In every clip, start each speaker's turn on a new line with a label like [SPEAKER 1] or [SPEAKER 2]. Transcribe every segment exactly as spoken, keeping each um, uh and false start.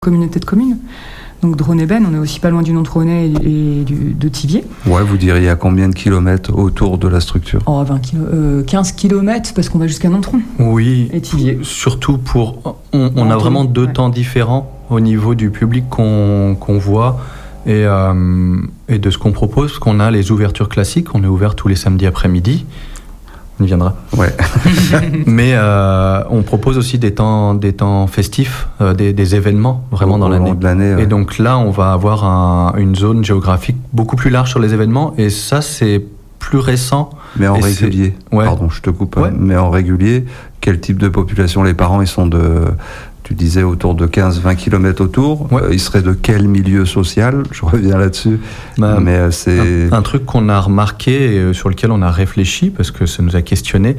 [SPEAKER 1] communauté de communes. Donc Dronay-Benne, on est aussi pas loin du Nont-Tronnay et, et du, de Thiviers.
[SPEAKER 2] Ouais, vous diriez à combien de kilomètres autour de la structure ?
[SPEAKER 1] Oh, vingt kilo, euh, quinze kilomètres parce qu'on va jusqu'à Nontron.
[SPEAKER 3] Oui,
[SPEAKER 1] et Thiviers.
[SPEAKER 3] Surtout pour... On, on a vraiment deux ouais. temps différents au niveau du public qu'on, qu'on voit et, euh, et de ce qu'on propose. Qu'on a les ouvertures classiques, on est ouvert tous les samedis après-midi. On y viendra.
[SPEAKER 2] Ouais.
[SPEAKER 3] Mais euh, on propose aussi des temps, des temps festifs, euh, des, des événements vraiment au, dans l'année.
[SPEAKER 2] De l'année ouais.
[SPEAKER 3] Et donc là, on va avoir un, une zone géographique beaucoup plus large sur les événements. Et ça, c'est plus récent.
[SPEAKER 2] Mais en régulier.
[SPEAKER 3] Ouais.
[SPEAKER 2] Pardon, je te coupe.
[SPEAKER 3] Ouais.
[SPEAKER 2] Mais en régulier, quel type de population ? Les parents, ils sont de... Tu disais autour de quinze à vingt kilomètres autour.
[SPEAKER 3] Ouais.
[SPEAKER 2] Euh, ils seraient de quel milieu social ? Je reviens là-dessus.
[SPEAKER 3] Bah,
[SPEAKER 2] Mais euh, c'est...
[SPEAKER 3] Un, un truc qu'on a remarqué et sur lequel on a réfléchi, parce que ça nous a questionné.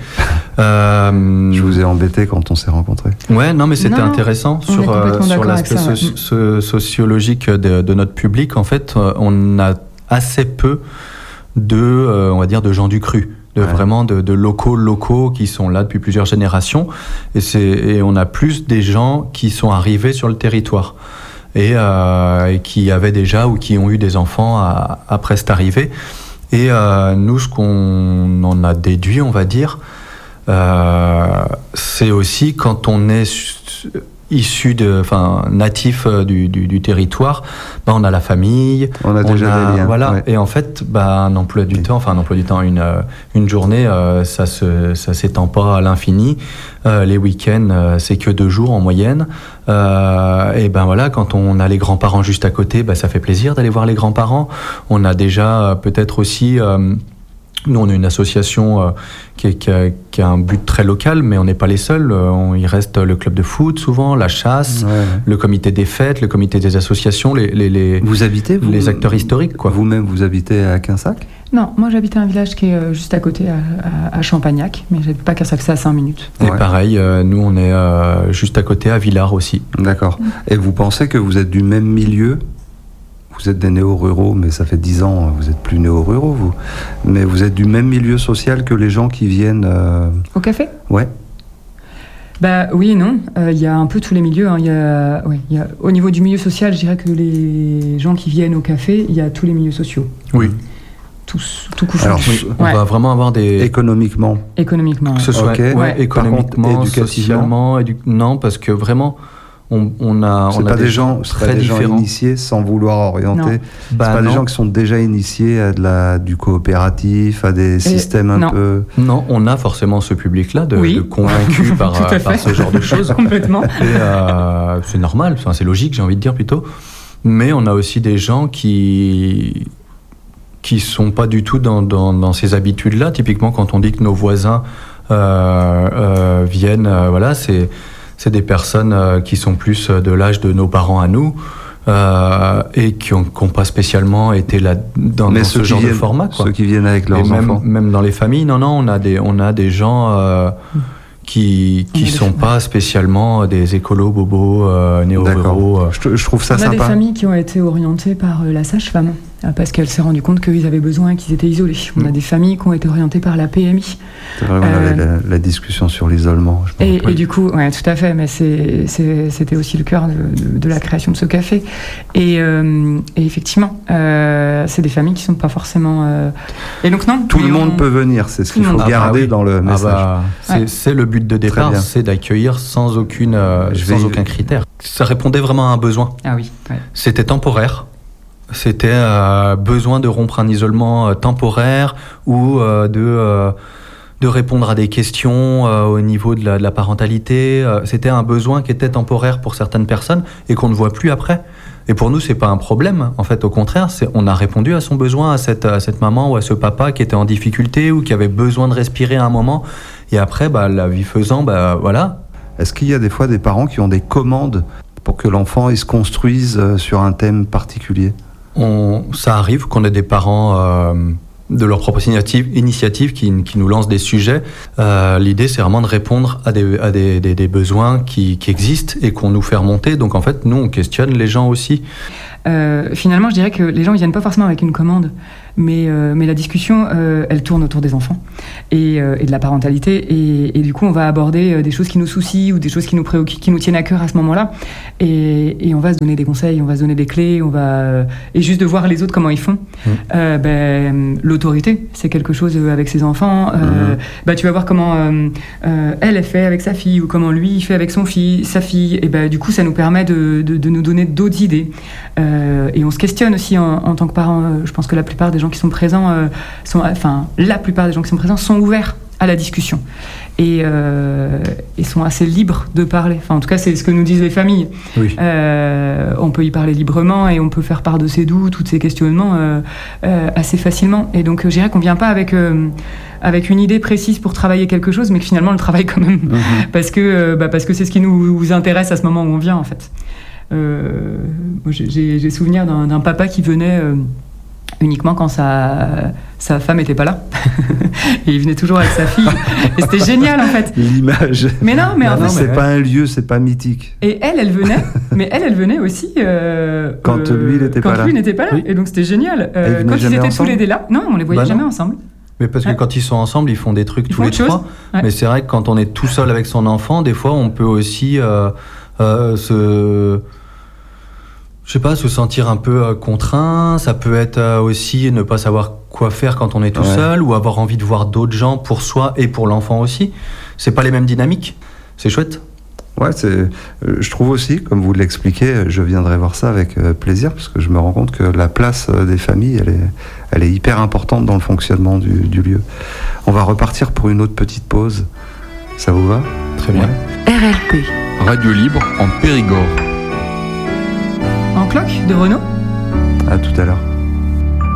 [SPEAKER 3] euh...
[SPEAKER 2] Je vous ai embêté quand on s'est rencontrés.
[SPEAKER 3] Ouais, non, mais c'était
[SPEAKER 1] non,
[SPEAKER 3] intéressant sur, euh, sur l'aspect
[SPEAKER 1] ça,
[SPEAKER 3] so-
[SPEAKER 1] ouais.
[SPEAKER 3] so- sociologique de, de notre public. En fait, on a assez peu de, euh, on va dire, de gens du cru. De ouais. vraiment de, de locaux locaux qui sont là depuis plusieurs générations et, c'est, et on a plus des gens qui sont arrivés sur le territoire et, euh, et qui avaient déjà ou qui ont eu des enfants à, après cette arrivée et euh, nous ce qu'on en a déduit on va dire euh, c'est aussi quand on est issu de, enfin natif du, du, du territoire, bah, on a la famille,
[SPEAKER 2] on a déjà
[SPEAKER 3] on a,
[SPEAKER 2] des liens,
[SPEAKER 3] voilà,
[SPEAKER 2] ouais.
[SPEAKER 3] et en fait, bah, un emploi du oui. temps, enfin un emploi du temps, une une journée, euh, ça se, ça s'étend pas à l'infini. Euh, les week-ends, euh, c'est que deux jours en moyenne. Euh, et ben voilà, quand on a les grands-parents juste à côté, bah, ça fait plaisir d'aller voir les grands-parents. On a déjà euh, peut-être aussi euh, nous, on est une association euh, qui, est, qui, a, qui a un but très local, mais on n'est pas les seuls. Euh, on, il reste le club de foot, souvent, la chasse,
[SPEAKER 2] ouais, ouais.
[SPEAKER 3] le comité des fêtes, le comité des associations, les, les, les,
[SPEAKER 2] vous habitez, vous,
[SPEAKER 3] les acteurs historiques. Quoi.
[SPEAKER 2] Vous-même, vous habitez à Quinsac ?
[SPEAKER 1] Non, moi j'habite à un village qui est euh, juste à côté, à, à, à Champagnac, mais j'habite pas à Quinsac, c'est à cinq minutes.
[SPEAKER 3] Et
[SPEAKER 2] ouais.
[SPEAKER 3] pareil, euh, nous, on est euh, juste à côté, à Villars aussi.
[SPEAKER 2] D'accord. Et vous pensez que vous êtes du même milieu ? Vous êtes des néo-ruraux, mais ça fait dix ans, vous êtes plus néo-ruraux, vous. Mais vous êtes du même milieu social que les gens qui viennent... Euh...
[SPEAKER 1] Au café ?
[SPEAKER 2] Ouais.
[SPEAKER 1] Bah oui et non. Il euh, y a un peu tous les milieux. Hein. Y a, ouais, y a, au niveau du milieu social, je dirais que les gens qui viennent au café, il y a tous les milieux sociaux.
[SPEAKER 3] Oui.
[SPEAKER 1] Tous, tout couchant.
[SPEAKER 3] Alors, oui, on ouais. va vraiment avoir des...
[SPEAKER 2] Économiquement.
[SPEAKER 1] Économiquement.
[SPEAKER 3] Que ce soit
[SPEAKER 2] okay.
[SPEAKER 3] ouais, ouais. économiquement,
[SPEAKER 2] Par contre,
[SPEAKER 3] socialement... Édu... Non, parce que vraiment... On, on a,
[SPEAKER 2] c'est
[SPEAKER 3] on
[SPEAKER 2] pas
[SPEAKER 3] a
[SPEAKER 2] des, des gens,
[SPEAKER 3] très
[SPEAKER 2] pas des gens
[SPEAKER 3] différents.
[SPEAKER 2] initiés sans vouloir orienter. C'est
[SPEAKER 3] bah
[SPEAKER 2] pas
[SPEAKER 3] non.
[SPEAKER 2] des gens qui sont déjà initiés à de la, du coopératif, à des Et systèmes un
[SPEAKER 1] non.
[SPEAKER 2] peu.
[SPEAKER 3] Non, on a forcément ce public-là de,
[SPEAKER 1] oui.
[SPEAKER 3] de convaincus par, par ce genre de choses.
[SPEAKER 1] Complètement.
[SPEAKER 3] Et euh, c'est normal, enfin, c'est logique, j'ai envie de dire plutôt. Mais on a aussi des gens qui qui sont pas du tout dans, dans, dans ces habitudes-là. Typiquement, quand on dit que nos voisins euh, euh, viennent, euh, voilà, c'est C'est des personnes euh, qui sont plus de l'âge de nos parents à nous euh, et qui n'ont pas spécialement été là dans, dans ce genre
[SPEAKER 2] viennent,
[SPEAKER 3] de format. Quoi.
[SPEAKER 2] Ceux qui viennent avec leurs
[SPEAKER 3] et même,
[SPEAKER 2] enfants.
[SPEAKER 3] Même dans les familles, non, non, on a des, on a des gens euh, qui qui sont pas spécialement des écolos bobos euh, néo-ruraux. Euh.
[SPEAKER 2] Je, je trouve ça
[SPEAKER 1] on
[SPEAKER 2] sympa.
[SPEAKER 1] On a des familles qui ont été orientées par euh, la sage-femme parce qu'elle s'est rendue compte qu'ils avaient besoin et qu'ils étaient isolés. On a des familles qui ont été orientées par la P M I.
[SPEAKER 2] C'est vrai, on euh, avait la, la discussion sur l'isolement. Je
[SPEAKER 1] et, et du coup, ouais, tout à fait, mais c'est, c'est, c'était aussi le cœur de, de, de la création de ce café. Et, euh, et effectivement, euh, c'est des familles qui ne sont pas forcément... Euh... Et donc non.
[SPEAKER 2] Tout le monde on... peut venir, c'est ce qu'il faut ah garder bah oui. dans le message.
[SPEAKER 3] Ah bah, c'est, ouais. c'est le but de départ, c'est d'accueillir sans, aucune, euh, sans vais... aucun critère. Ça répondait vraiment à un besoin.
[SPEAKER 1] Ah oui. Ouais.
[SPEAKER 3] C'était temporaire. C'était euh, besoin de rompre un isolement euh, temporaire ou euh, de, euh, de répondre à des questions euh, au niveau de la, de la parentalité. Euh, c'était un besoin qui était temporaire pour certaines personnes et qu'on ne voit plus après. Et pour nous, c'est pas un problème. En fait, au contraire, c'est, on a répondu à son besoin, à cette, à cette maman ou à ce papa qui était en difficulté ou qui avait besoin de respirer à un moment. Et après, bah, la vie faisant, bah, voilà.
[SPEAKER 2] Est-ce qu'il y a des fois des parents qui ont des commandes pour que l'enfant il se construise sur un thème particulier ?
[SPEAKER 3] On, ça arrive qu'on ait des parents euh, de leur propre initiative, initiative qui, qui nous lancent des sujets. Euh, l'idée, c'est vraiment de répondre à des, à des, des, des besoins qui, qui existent et qu'on nous fait remonter. Donc, en fait, nous, on questionne les gens aussi.
[SPEAKER 1] Euh, finalement, je dirais que les gens ne viennent pas forcément avec une commande, mais, euh, mais la discussion, euh, elle tourne autour des enfants et, euh, et de la parentalité. Et, et du coup, on va aborder des choses qui nous soucient ou des choses qui nous préoccupent, qui nous tiennent à cœur à ce moment-là. Et, et on va se donner des conseils, on va se donner des clés, on va et juste de voir les autres comment ils font. Mmh. Euh, ben, l'autorité, c'est quelque chose avec ses enfants. Euh, mmh. ben, tu vas voir comment euh, euh, elle est fait avec sa fille ou comment lui il fait avec son fille, sa fille. Et ben, du coup, ça nous permet de, de, de nous donner d'autres idées. Euh, et on se questionne aussi en, en tant que parents. Je pense que la plupart des gens qui sont présents, euh, sont, enfin, la plupart des gens qui sont présents sont ouverts à la discussion et, euh, et sont assez libres de parler. Enfin, en tout cas, c'est ce que nous disent les familles.
[SPEAKER 3] Oui.
[SPEAKER 1] Euh, on peut y parler librement et on peut faire part de ses doutes, tous ces questionnements euh, euh, assez facilement. Et donc, je dirais qu'on vient pas avec euh, avec une idée précise pour travailler quelque chose, mais que finalement, on le travaille quand même mm-hmm. parce que euh, bah, parce que c'est ce qui nous, nous intéresse à ce moment où on vient, en fait. Euh, j'ai, j'ai souvenir d'un, d'un papa qui venait euh, uniquement quand sa, sa femme n'était pas là. Et il venait toujours avec sa fille. Et c'était génial, en fait.
[SPEAKER 2] L'image.
[SPEAKER 1] Mais non, mais
[SPEAKER 2] non,
[SPEAKER 1] en fait...
[SPEAKER 2] c'est
[SPEAKER 1] mais
[SPEAKER 2] pas ouais. un lieu, c'est pas mythique.
[SPEAKER 1] Et elle, elle venait, mais elle, elle venait aussi... Euh,
[SPEAKER 2] quand euh, lui, il n'était pas là.
[SPEAKER 1] Quand lui n'était pas là. Oui. Et donc, c'était génial. Euh,
[SPEAKER 2] ils
[SPEAKER 1] quand ils étaient
[SPEAKER 2] ensemble.
[SPEAKER 1] tous les deux là, non, on les voyait bah jamais ensemble.
[SPEAKER 3] Mais parce que ouais. quand ils sont ensemble, ils font des trucs ils tous les trois. Ouais. Mais c'est vrai que quand on est tout seul avec son enfant, des fois, on peut aussi euh, euh, se... Je sais pas, se sentir un peu euh, contraint, ça peut être euh, aussi ne pas savoir quoi faire quand on est tout ouais. seul, ou avoir envie de voir d'autres gens pour soi et pour l'enfant aussi. C'est pas les mêmes dynamiques, c'est chouette.
[SPEAKER 2] Ouais, c'est, euh, je trouve aussi, comme vous l'expliquez, je viendrai voir ça avec euh, plaisir, parce que je me rends compte que la place euh, des familles, elle est, elle est hyper importante dans le fonctionnement du, du lieu. On va repartir pour une autre petite pause, ça vous va ?
[SPEAKER 3] Très bien.
[SPEAKER 1] R L P.
[SPEAKER 4] Radio libre en Périgord.
[SPEAKER 1] En cloque de Renaud ?
[SPEAKER 2] À tout à l'heure.